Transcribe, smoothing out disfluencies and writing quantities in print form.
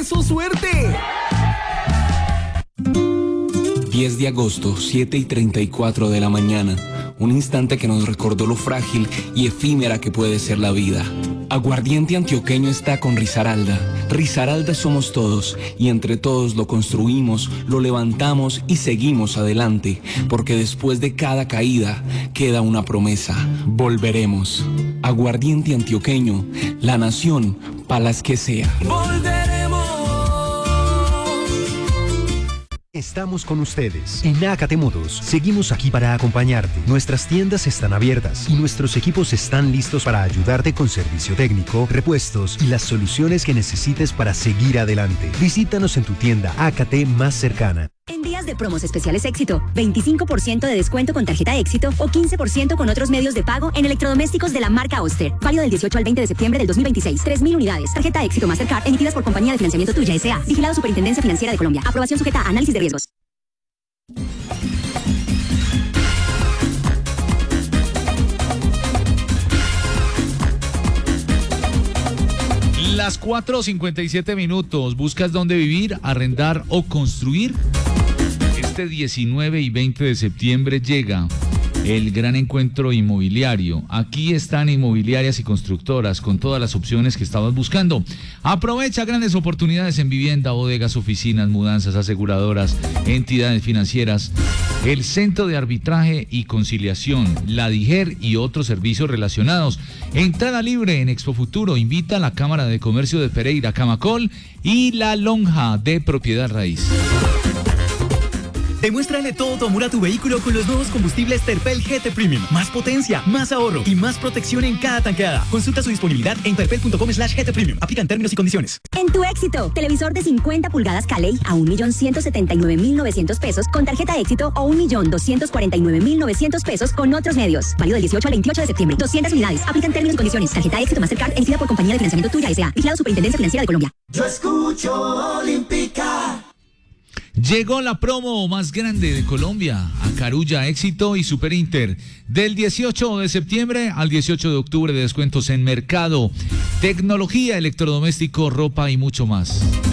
su suerte. 10 de agosto, 7:34 de la mañana. Un instante que nos recordó lo frágil y efímera que puede ser la vida. Aguardiente Antioqueño está con Risaralda. Risaralda somos todos y entre todos lo construimos, lo levantamos y seguimos adelante, porque después de cada caída queda una promesa. Volveremos. Aguardiente Antioqueño, la nación para las que sea. Volveremos. Estamos con ustedes. En Nácate Motos, seguimos aquí para acompañarte. Nuestras tiendas están abiertas y nuestros equipos están listos para ayudarte con servicio técnico, repuestos y las soluciones que necesites para seguir adelante. Visítanos en tu tienda Nácate más cercana. En días de promos especiales Éxito, 25% de descuento con tarjeta Éxito o 15% con otros medios de pago en electrodomésticos de la marca Oster. Válido del 18 al 20 de septiembre del 2026. 3.000 unidades. Tarjeta Éxito Mastercard emitidas por Compañía de Financiamiento Tuya S.A. Vigilado Superintendencia Financiera de Colombia. Aprobación sujeta a análisis de riesgos. Las 4:57. ¿Buscas dónde vivir, arrendar o construir? Este 19 y 20 de septiembre llega el gran encuentro inmobiliario. Aquí están inmobiliarias y constructoras con todas las opciones que estabas buscando. Aprovecha grandes oportunidades en vivienda, bodegas, oficinas, mudanzas, aseguradoras, entidades financieras, el Centro de Arbitraje y Conciliación, la DIGER y otros servicios relacionados. Entrada libre en Expo Futuro. Invita a la Cámara de Comercio de Pereira, Camacol y la Lonja de Propiedad Raíz. Demuéstrale todo tu amor a tu vehículo con los nuevos combustibles Terpel GT Premium. Más potencia, más ahorro y más protección en cada tanqueada. Consulta su disponibilidad en terpel.com/GT Premium. Aplican términos y condiciones. En tu Éxito, televisor de 50 pulgadas Caley a 1.179.900 pesos con tarjeta Éxito o 1.249.900 pesos con otros medios. Válido del 18 al 28 de septiembre. 200 unidades. Aplican términos y condiciones. Tarjeta Éxito Mastercard emitida por Compañía de Financiamiento Tuya S.A. Vigilado Superintendencia Financiera de Colombia. Yo escucho Olímpica. Llegó la promo más grande de Colombia, Acarulla, Éxito y Super Inter. Del 18 de septiembre al 18 de octubre, de descuentos en mercado, tecnología, electrodoméstico, ropa y mucho más.